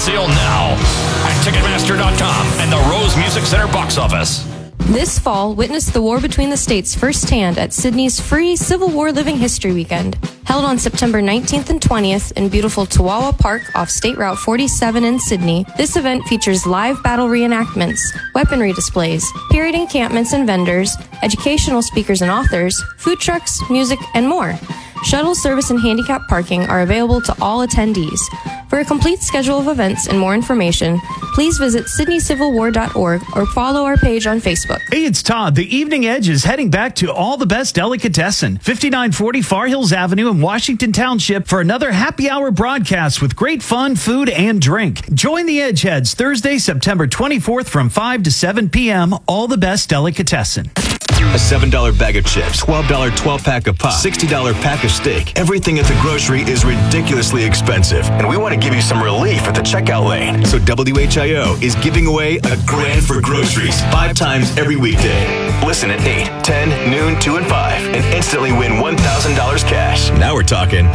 sale now at Ticketmaster.com and the Rose Music Center box office. This fall, witness the war between the states firsthand at Sydney's free Civil War Living History Weekend. Held on September 19th and 20th in beautiful Tawawa Park off State Route 47 in Sydney, this event features live battle reenactments, weaponry displays, period encampments and vendors, educational speakers and authors, food trucks, music, and more. Shuttle service and handicap parking are available to all attendees. For a complete schedule of events and more information, please visit sydneycivilwar.org or follow our page on Facebook. Hey, it's Todd. The Evening Edge is heading back to All the Best Delicatessen, 5940 Far Hills Avenue in Washington Township for another happy hour broadcast with great fun, food, and drink. Join the Edgeheads Thursday, September 24th from 5 to 7 p.m. All the Best Delicatessen. A $7 bag of chips, $12 12-pack of pop, $60 pack of steak. Everything at the grocery is ridiculously expensive, and we want to give you some relief at the checkout lane. So WHIO is giving away a grand for groceries 5 times every weekday. Listen at 8, 10, noon, 2, and 5, and instantly win $1,000 cash. Now we're talking.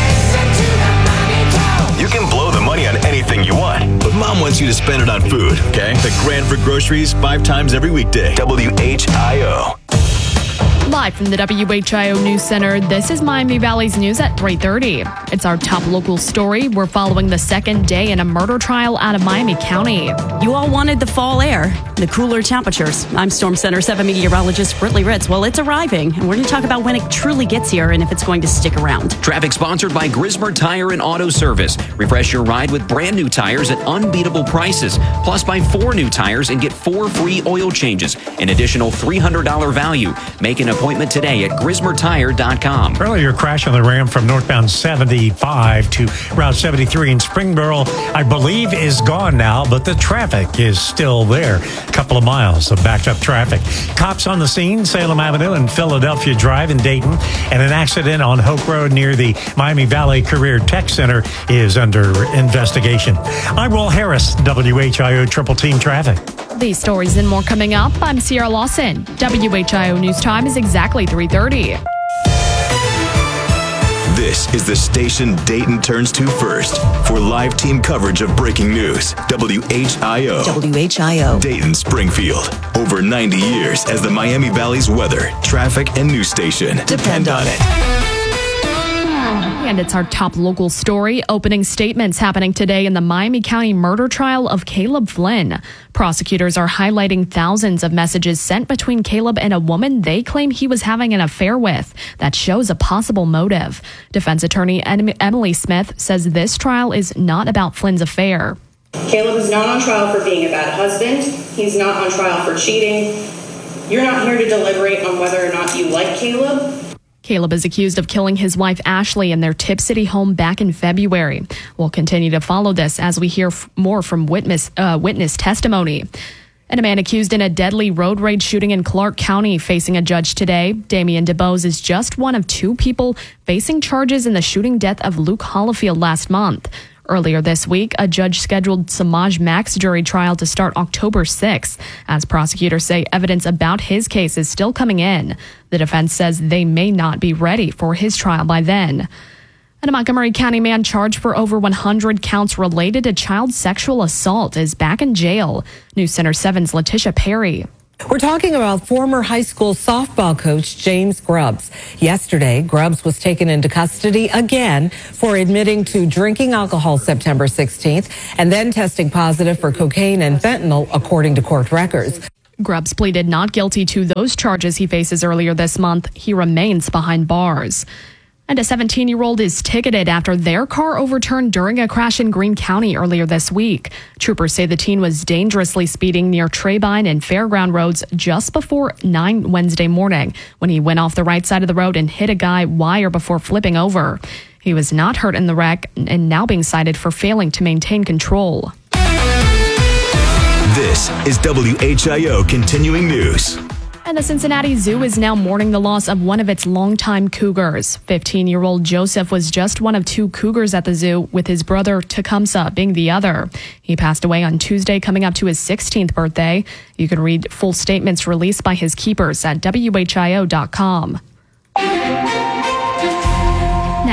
You can blow the money on anything you want, but Mom wants you to spend it on food, okay? The grand for groceries 5 times every weekday. WHIO. Live from the WHIO News Center, this is Miami Valley's news at 3:30. It's our top local story. We're following the second day in a murder trial out of Miami County. You all wanted the fall air, the cooler temperatures. I'm Storm Center 7 meteorologist Britley Ritz. Well, it's arriving, and we're going to talk about when it truly gets here and if it's going to stick around. Traffic sponsored by Grismer Tire and Auto Service. Refresh your ride with brand new tires at unbeatable prices. Plus, buy 4 new tires and get 4 free oil changes. An additional $300 value. Make an appointment today at GrismerTire.com. Earlier crash on the Ram from northbound 75 to Route 73 in Springboro, I believe, is gone now, but the traffic is still there. A couple of miles of backed up traffic. Cops on the scene, Salem Avenue and Philadelphia Drive in Dayton, and an accident on Hoke Road near the Miami Valley Career Tech Center is under investigation. I'm Will Harris, WHIO Triple Team Traffic. These stories and more coming up. I'm Sierra Lawson. WHIO News Time is exactly 3:30. This is the station Dayton turns to first for live team coverage of breaking news. WHIO. WHIO. Dayton, Springfield. Over 90 years as the Miami Valley's weather, traffic, and news station. Depend on it. And it's our top local story. Opening statements happening today in the Miami County murder trial of Caleb Flynn. Prosecutors are highlighting thousands of messages sent between Caleb and a woman they claim he was having an affair with. That shows a possible motive. Defense attorney Emily Smith says this trial is not about Flynn's affair. Caleb is not on trial for being a bad husband. He's not on trial for cheating. You're not here to deliberate on whether or not you like Caleb. Caleb is accused of killing his wife Ashley in their Tip City home back in February. We'll continue to follow this as we hear more from witness testimony. And a man accused in a deadly road rage shooting in Clark County facing a judge today. Damian DeBose is just one of 2 people facing charges in the shooting death of Luke Hollifield last month. Earlier this week, a judge scheduled Samaj Mack's jury trial to start October 6th. As prosecutors say, evidence about his case is still coming in. The defense says they may not be ready for his trial by then. And a Montgomery County man charged for over 100 counts related to child sexual assault is back in jail. News Center 7's Letitia Perry. We're talking about former high school softball coach James Grubbs. Yesterday, Grubbs was taken into custody again for admitting to drinking alcohol September 16th and then testing positive for cocaine and fentanyl, according to court records. Grubbs pleaded not guilty to those charges he faces earlier this month. He remains behind bars. And a 17-year-old is ticketed after their car overturned during a crash in Greene County earlier this week. Troopers say the teen was dangerously speeding near Trebine and Fairground Roads just before 9 Wednesday morning when he went off the right side of the road and hit a guy wire before flipping over. He was not hurt in the wreck and now being cited for failing to maintain control. This is WHIO Continuing News. And the Cincinnati Zoo is now mourning the loss of one of its longtime cougars. 15-year-old Joseph was just one of 2 cougars at the zoo, with his brother Tecumseh being the other. He passed away on Tuesday, coming up to his 16th birthday. You can read full statements released by his keepers at WHIO.com. Now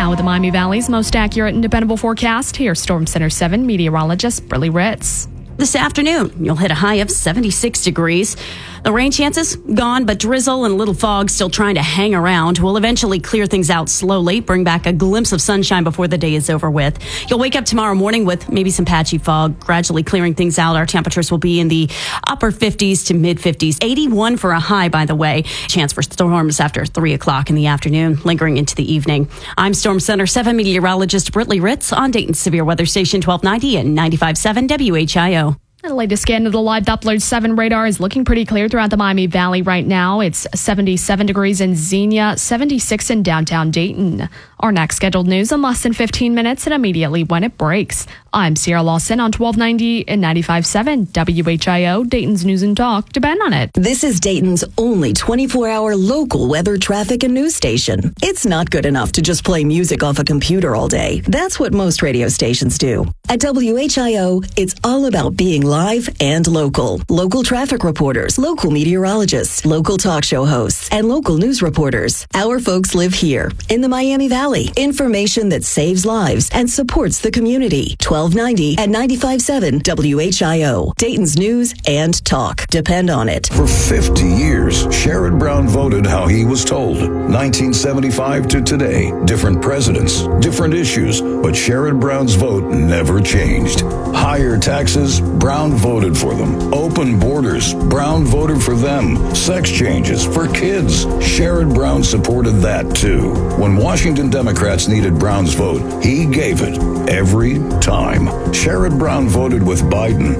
Now with the Miami Valley's most accurate and dependable forecast, here's Storm Center 7 meteorologist Briley Ritz. This afternoon, you'll hit a high of 76 degrees. The rain chances gone, but drizzle and a little fog still trying to hang around. We'll eventually clear things out slowly, bring back a glimpse of sunshine before the day is over with. You'll wake up tomorrow morning with maybe some patchy fog, gradually clearing things out. Our temperatures will be in the upper 50s to mid 50s. 81 for a high, by the way. Chance for storms after 3 o'clock in the afternoon, lingering into the evening. I'm Storm Center 7 meteorologist Briley Ritz on Dayton's Severe Weather Station 1290 and 95.7 WHIO. The latest scan of the live Doppler 7 radar is looking pretty clear throughout the Miami Valley right now. It's 77 degrees in Xenia, 76 in downtown Dayton. Our next scheduled news in less than 15 minutes and immediately when it breaks. I'm Sierra Lawson on 1290 and 95.7 WHIO, Dayton's News and Talk. Depend on it. This is Dayton's only 24-hour local weather, traffic, and news station. It's not good enough to just play music off a computer all day. That's what most radio stations do. At WHIO, it's all about being live and local. Local traffic reporters, local meteorologists, local talk show hosts, and local news reporters. Our folks live here in the Miami Valley. Information that saves lives and supports the community. 1290 and 95.7 WHIO. Dayton's News and Talk. Depend on it. For 50 years, Sherrod Brown voted how he was told. 1975 to today, different presidents, different issues, but Sherrod Brown's vote never changed. Higher taxes, Brown voted for them. Open borders, Brown voted for them. Sex changes for kids, Sherrod Brown supported that too. When Washington Democrats needed Brown's vote, he gave it every time. Sherrod Brown voted with Biden,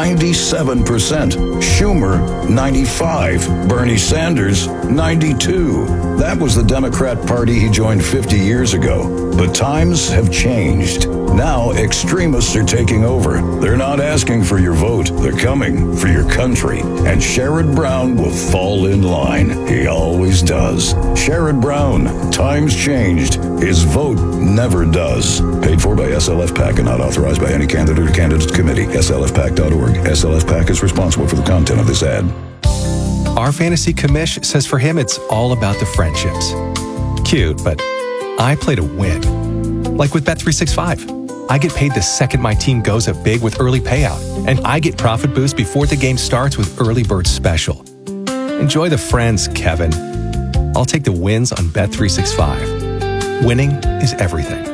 97%. Schumer, 95%. Bernie Sanders, 92%. That was the Democrat Party he joined 50 years ago. But times have changed. Now extremists are taking over. They're not asking for your vote. They're coming for your country. And Sherrod Brown will fall in line. He always does. Sherrod Brown, times changed. His vote never does. Paid for by SLF PAC and not authorized by any candidate or candidates committee. SLFPAC.org. SLF PAC is responsible for the content of this ad. Our fantasy commish says for him it's all about the friendships. Cute, but I play to win. Like with Bet365. I get paid the second my team goes up big with early payout, and I get profit boost before the game starts with Early Bird Special. Enjoy the friends, Kevin. I'll take the wins on Bet365. Winning is everything.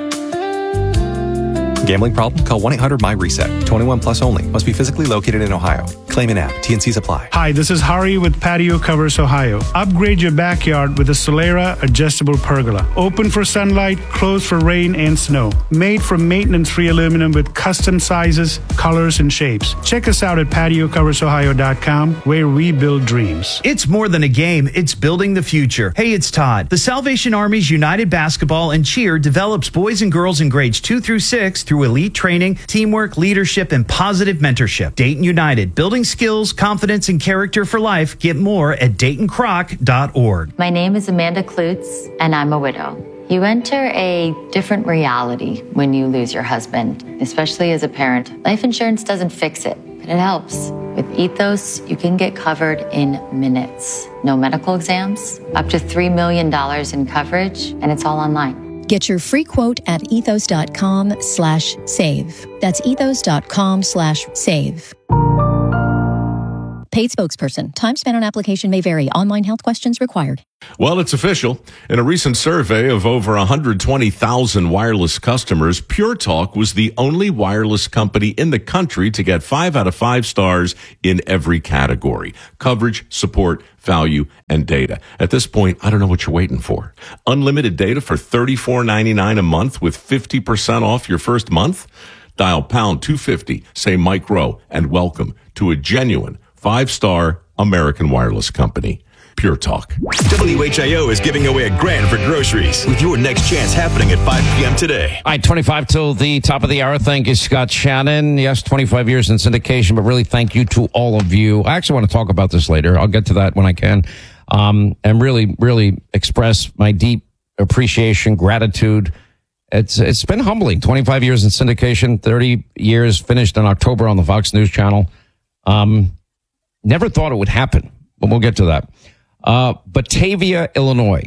Gambling problem? Call 1-800-MY-RESET. 21 plus only. Must be physically located in Ohio. Claim an app. T&Cs apply. Hi, this is Hari with Patio Covers Ohio. Upgrade your backyard with a Solera adjustable pergola. Open for sunlight, closed for rain and snow. Made from maintenance-free aluminum with custom sizes, colors, and shapes. Check us out at patiocoversohio.com, where we build dreams. It's more than a game, it's building the future. Hey, it's Todd. The Salvation Army's United Basketball and Cheer develops boys and girls in grades 2 through 6 through elite training, teamwork, leadership, and positive mentorship. Dayton United, building skills, confidence, and character for life. Get more at DaytonCroc.org. My name is Amanda Klutz, and I'm a widow. You enter a different reality when you lose your husband, especially as a parent. Life insurance doesn't fix it, but it helps. With Ethos, you can get covered in minutes. No medical exams, up to $3 million in coverage, and it's all online. Get your free quote at ethos.com/save. That's ethos.com/save. Paid spokesperson. Time spent on application may vary. Online health questions required. Well, it's official. In a recent survey of over 120,000 wireless customers, Pure Talk was the only wireless company in the country to get 5 out of 5 stars in every category: coverage, support, value, and data. At this point, I don't know what you're waiting for. Unlimited data for $34.99 a month with 50% off your first month? Dial pound 250, say Mike Rowe, and welcome to a genuine 5-star American wireless company. Pure Talk. WHIO is giving away $1,000 for groceries with your next chance happening at 5 p.m. today. All right, 25 till the top of the hour. Thank you, Scott Shannon. Yes, 25 years in syndication, but really thank you to all of you. I actually want to talk about this later. I'll get to that when I can. And really express my deep appreciation, gratitude. It's been humbling. 25 years in syndication, 30 years finished in October on the Fox News Channel. Never thought it would happen, but we'll get to that. Batavia, Illinois.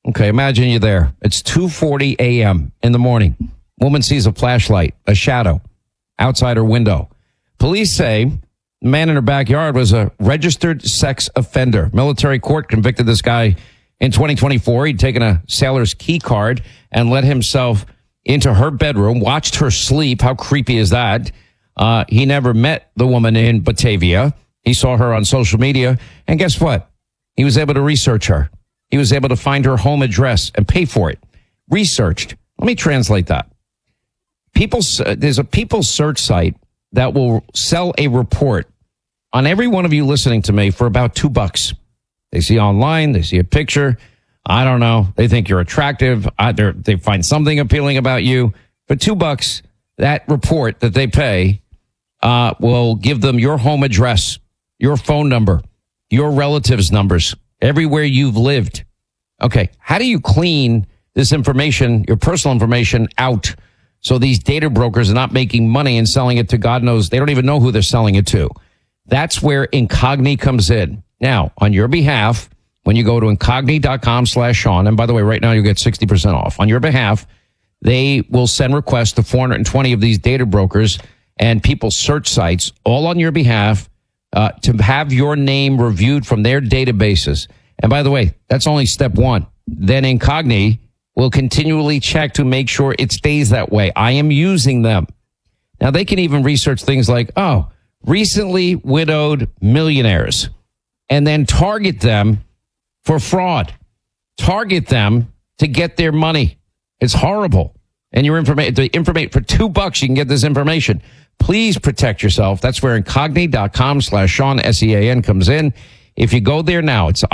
Okay, imagine you're there. It's 2:40 a.m. in the morning. Woman sees a flashlight, a shadow, outside her window. Police say the man in her backyard was a registered sex offender. Military court convicted this guy in 2024. He'd taken a sailor's key card and let himself into her bedroom, watched her sleep. How creepy is that? He never met the woman in Batavia. He saw her on social media. And guess what? He was able to research her. He was able to find her home address and pay for it. Researched. Let me translate that. There's a people search site that will sell a report on every one of you listening to me for about $2. They see online, they see a picture. I don't know. They think you're attractive. They find something appealing about you. For $2, that report that they pay will give them your home address, your phone number, your relatives' numbers, everywhere you've lived. Okay, how do you clean this information, your personal information, out so these data brokers are not making money and selling it to God knows? They don't even know who they're selling it to. That's where Incogni comes in. Now, on your behalf, when you go to Incogni.com/Sean, and by the way, right now you get 60% off. On your behalf, they will send requests to 420 of these data brokers and people search sites, all on your behalf, to have your name reviewed from their databases. And by the way, that's only step one. Then Incogni will continually check to make sure it stays that way. I am using them. Now, they can even research things like, recently widowed millionaires, and then target them for fraud. Target them to get their money. It's horrible. And your information for $2, you can get this information. Please protect yourself. That's where Incogni.com/Sean, SEAN, comes in. If you go there now, it's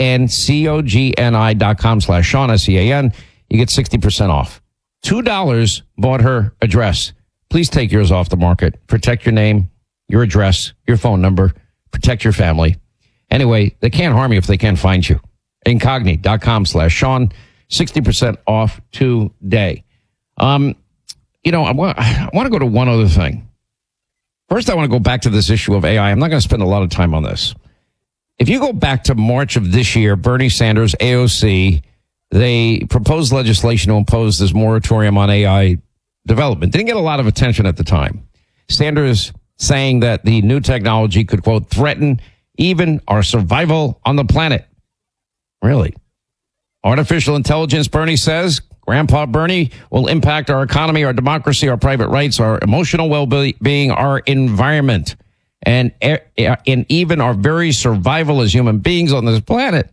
INCOGNI.com/Sean, SEAN. You get 60% off. $2 bought her address. Please take yours off the market. Protect your name, your address, your phone number. Protect your family. Anyway, they can't harm you if they can't find you. Incogni.com/Sean, 60% off today. I want to go to one other thing. First, I want to go back to this issue of AI. I'm not going to spend a lot of time on this. If you go back to March of this year, Bernie Sanders, AOC, they proposed legislation to impose this moratorium on AI development. Didn't get a lot of attention at the time. Sanders saying that the new technology could, quote, threaten even our survival on the planet. Really? Artificial intelligence, Bernie says, Grandpa Bernie, will impact our economy, our democracy, our private rights, our emotional well-being, our environment, and even our very survival as human beings on this planet.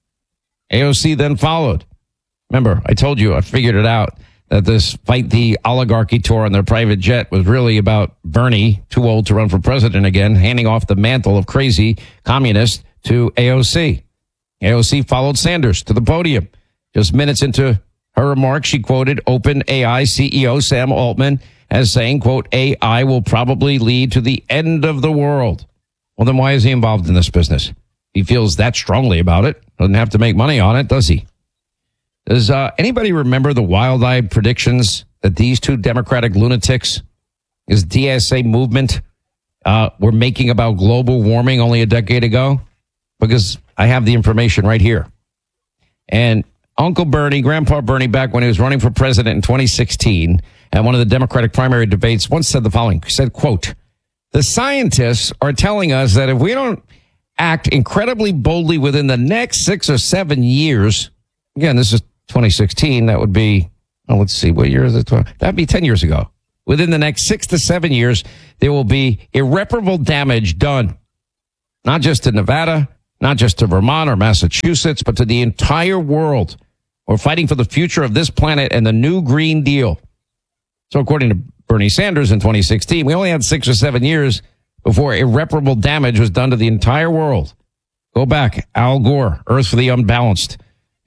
AOC then followed. Remember, I told you, I figured it out, that this Fight the Oligarchy tour on their private jet was really about Bernie, too old to run for president again, handing off the mantle of crazy communist to AOC. AOC followed Sanders to the podium. Just minutes into her remarks, she quoted OpenAI CEO Sam Altman as saying, quote, AI will probably lead to the end of the world. Well, then why is he involved in this business? He feels that strongly about it. Doesn't have to make money on it, does he? Does anybody remember the wild-eyed predictions that these two Democratic lunatics, this DSA movement, were making about global warming only a decade ago? Because I have the information right here. And Uncle Bernie, Grandpa Bernie, back when he was running for president in 2016, at one of the Democratic primary debates, once said the following. He said, quote, the scientists are telling us that if we don't act incredibly boldly within the next 6 or 7 years, again, this is 2016, that would be, let's see, what year is it? That'd be 10 years ago. Within the next 6 to 7 years, there will be irreparable damage done, not just to Nevada, not just to Vermont or Massachusetts, but to the entire world. We're fighting for the future of this planet and the new Green Deal. So according to Bernie Sanders in 2016, we only had 6 or 7 years before irreparable damage was done to the entire world. Go back, Al Gore, Earth for the Unbalanced.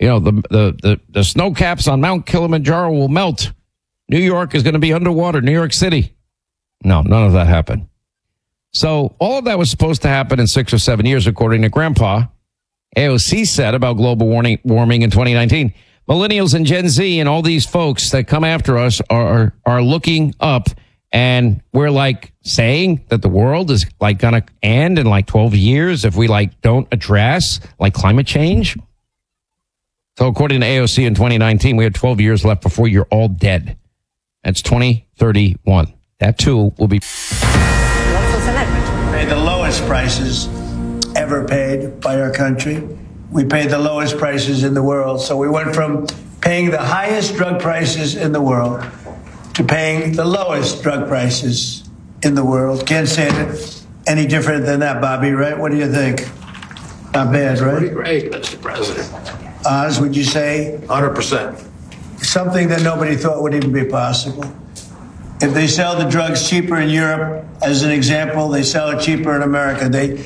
The snow caps on Mount Kilimanjaro will melt. New York is going to be underwater, New York City. No, none of that happened. So all of that was supposed to happen in 6 or 7 years, according to Grandpa. AOC said about global warming in 2019. Millennials and Gen Z and all these folks that come after us are looking up, and we're like saying that the world is like going to end in like 12 years if we like don't address like climate change. So according to AOC in 2019, we had 12 years left before you're all dead. That's 2031. That too will be. Pay the lowest prices ever paid by our country. We pay the lowest prices in the world. So we went from paying the highest drug prices in the world to paying the lowest drug prices in the world. Can't say it any different than that, Bobby, right? What do you think? Not bad, right? Pretty great, Mr. President. Oz, would you say? 100%. Something that nobody thought would even be possible. If they sell the drugs cheaper in Europe, as an example, they sell it cheaper in America.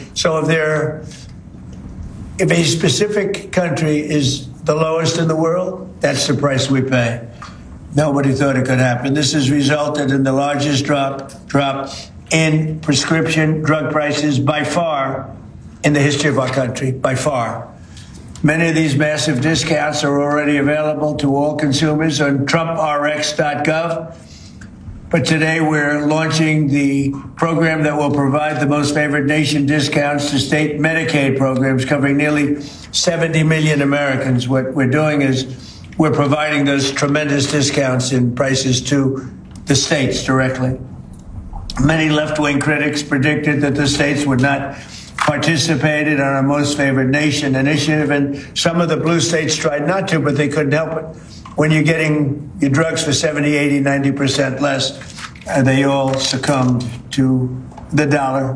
If a specific country is the lowest in the world, that's the price we pay. Nobody thought it could happen. This has resulted in the largest drop in prescription drug prices by far in the history of our country, by far. Many of these massive discounts are already available to all consumers on TrumpRx.gov. But today we're launching the program that will provide the most favored nation discounts to state Medicaid programs covering nearly 70 million Americans. What we're doing is we're providing those tremendous discounts in prices to the states directly. Many left-wing critics predicted that the states would not participate in our most favored nation initiative, and some of the blue states tried not to, but they couldn't help it. When you're getting your drugs for 70, 80, 90% less, they all succumbed to the dollar.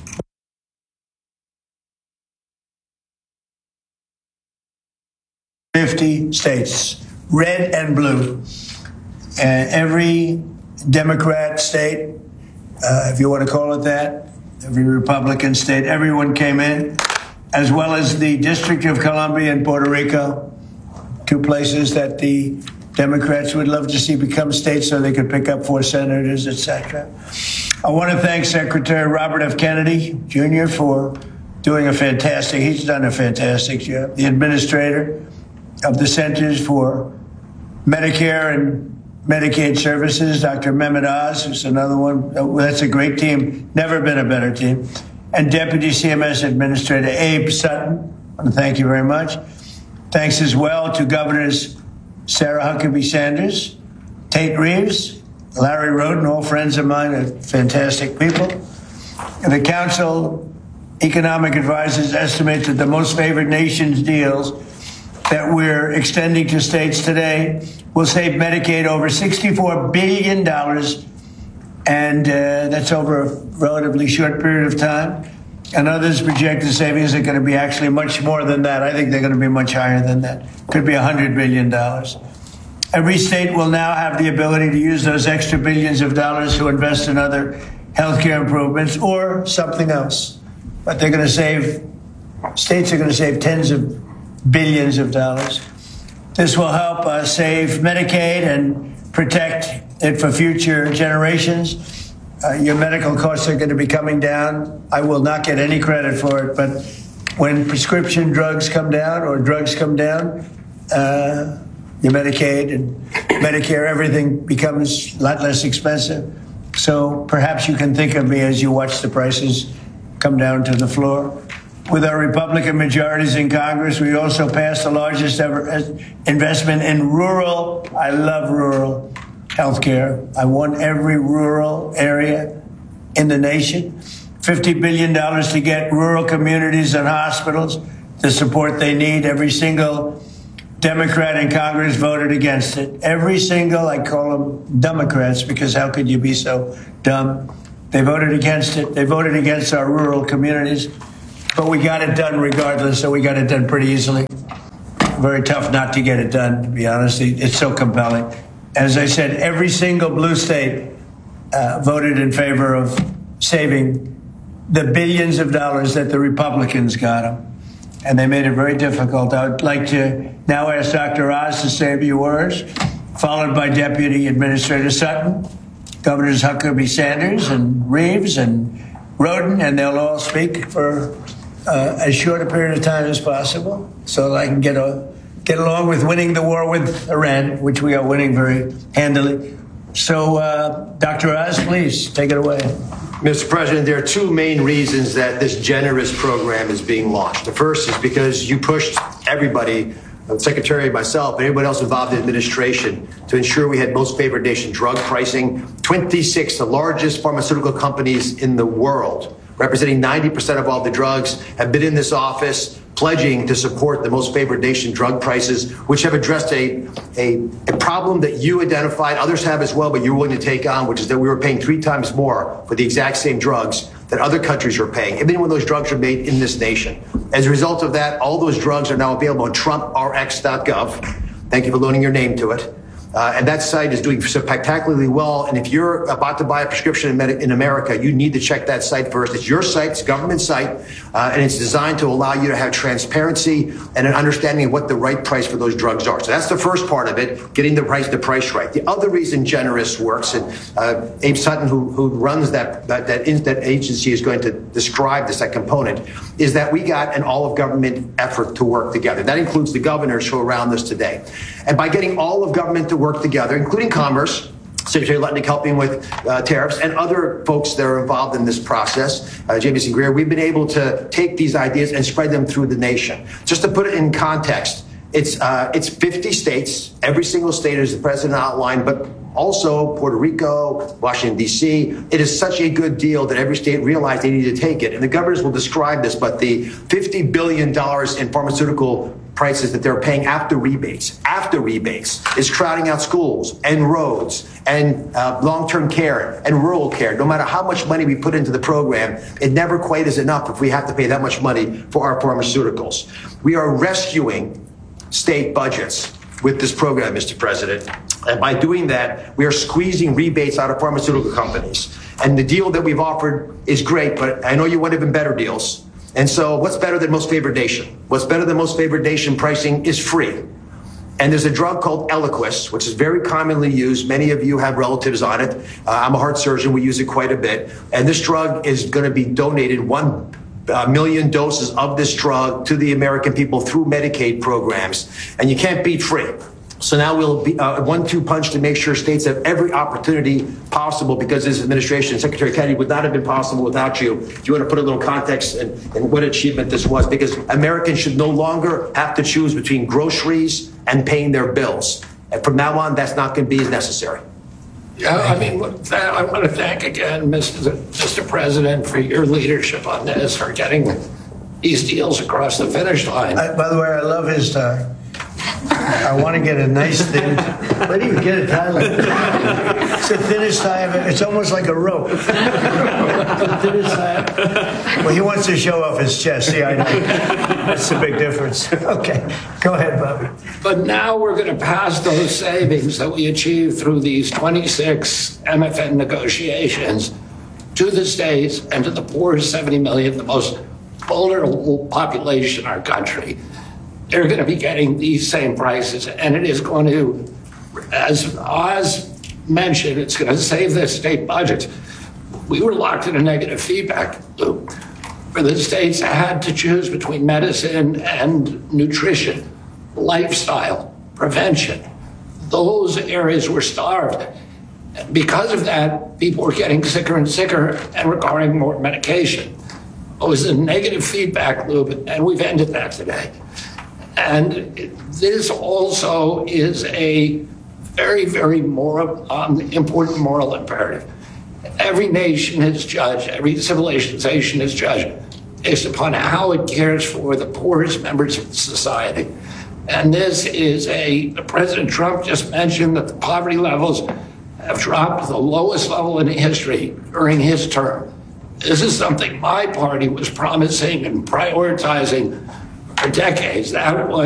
$50 states, red and blue. Every Democrat state, if you want to call it that, every Republican state, everyone came in, as well as the District of Columbia and Puerto Rico, two places that the Democrats would love to see become states so they could pick up 4 senators, etc. I want to thank Secretary Robert F. Kennedy, Jr. for doing he's done a fantastic job. The administrator of the Centers for Medicare and Medicaid Services, Dr. Mehmet Oz, who's another one. That's a great team. Never been a better team. And Deputy CMS Administrator Abe Sutton. I want to thank you very much. Thanks as well to Governors Sarah Huckabee Sanders, Tate Reeves, Larry Roden, all friends of mine, are fantastic people. And the Council Economic Advisors estimate that the most favored nations deals that we're extending to states today will save Medicaid over $64 billion, and that's over a relatively short period of time. And others project the savings are going to be actually much more than that. I think they're going to be much higher than that. Could be $100 billion. Every state will now have the ability to use those extra billions of dollars to invest in other healthcare improvements or something else. But they're going to states are going to save tens of billions of dollars. This will help us save Medicaid and protect it for future generations. Your medical costs are going to be coming down. I will not get any credit for it, but when prescription drugs come down or drugs come down, your Medicaid and Medicare, everything becomes a lot less expensive. So perhaps you can think of me as you watch the prices come down to the floor. With our Republican majorities in Congress, we also passed the largest ever investment in rural, I love rural healthcare. I want every rural area in the nation. $50 billion to get rural communities and hospitals the support they need. Every single Democrat in Congress voted against it. Every single, I call them Democrats because how could you be so dumb? They voted against it. They voted against our rural communities. But we got it done regardless, so we got it done pretty easily. Very tough not to get it done, to be honest. It's so compelling. As I said, every single blue state voted in favor of saving the billions of dollars that the Republicans got them. And they made it very difficult. I would like to now ask Dr. Oz to say a few words, followed by Deputy Administrator Sutton, Governors Huckabee Sanders and Reeves and Roden, and they'll all speak for as short a period of time as possible so that I can get along with winning the war with Iran, which we are winning very handily. So, Dr. Oz, please take it away. Mr. President, there are two main reasons that this generous program is being launched. The first is because you pushed everybody the Secretary, myself, and everyone else involved in the administration to ensure we had most favored nation drug pricing. 26, the largest pharmaceutical companies in the world, representing 90% of all the drugs, have been in this office pledging to support the most favored nation drug prices, which have addressed a problem that you identified, others have as well, but you're willing to take on, which is that we were paying 3 times more for the exact same drugs that other countries are paying, even when those drugs are made in this nation. As a result of that, all those drugs are now available on TrumpRx.gov. Thank you for loaning your name to it. And that site is doing spectacularly well. And if you're about to buy a prescription in America, you need to check that site first. It's your site, it's a government site, and it's designed to allow you to have transparency and an understanding of what the right price for those drugs are. So that's the first part of it, getting the price right. The other reason Generous works, and Abe Sutton, who runs that agency, is going to describe this, that component, is that we got an all-of-government effort to work together. That includes the governors who are around us today. And by getting all of government to work together, including Commerce, Secretary Lutnick helping with tariffs, and other folks that are involved in this process, Jamieson Greer, we've been able to take these ideas and spread them through the nation. Just to put it in context, it's 50 states. Every single state, as the president outlined, but also Puerto Rico, Washington, D.C. It is such a good deal that every state realized they need to take it. And the governors will describe this, but the $50 billion in pharmaceutical prices that they're paying after rebates is crowding out schools and roads and long-term care and rural care. No matter how much money we put into the program, it never quite is enough if we have to pay that much money for our pharmaceuticals. We are rescuing state budgets with this program, Mr. President. And by doing that, we are squeezing rebates out of pharmaceutical companies. And the deal that we've offered is great, but I know you want even better deals. And so what's better than most favored nation? What's better than most favored nation pricing is free. And there's a drug called Eliquis, which is very commonly used. Many of you have relatives on it. I'm a heart surgeon. We use it quite a bit. And this drug is going to be donated 1 million doses of this drug to the American people through Medicaid programs. And you can't beat free. So now we'll be a 1-2 punch to make sure states have every opportunity possible, because this administration, Secretary Kennedy, would not have been possible without you. If you want to put a little context in what achievement this was, because Americans should no longer have to choose between groceries and paying their bills. And from now on, that's not going to be as necessary. Yeah, I mean, with that, I want to thank again, Mr. President, for your leadership on this, for getting these deals across the finish line. By the way, I love his tie. I want to get a nice thin. Where do you get a tie like that? It's the thinnest tie ever. It's almost like a rope. The thinnest tie. Well, he wants to show off his chest. See, I know. That's the big difference. Okay, go ahead, Bobby. But now we're going to pass those savings that we achieved through these 26 MFN negotiations to the states and to the poor 70 million, the most vulnerable population in our country. They're going to be getting these same prices, and it is going to, as Oz mentioned, it's going to save their state budgets. We were locked in a negative feedback loop where the states had to choose between medicine and nutrition, lifestyle, prevention. Those areas were starved. Because of that, people were getting sicker and sicker and requiring more medication. It was a negative feedback loop, and we've ended that today. And this also is a very, very important moral imperative. Every nation is judged, every civilization is judged based upon how it cares for the poorest members of society. And this is President Trump just mentioned that the poverty levels have dropped to the lowest level in history during his term. This is something my party was promising and prioritizing for decades. That was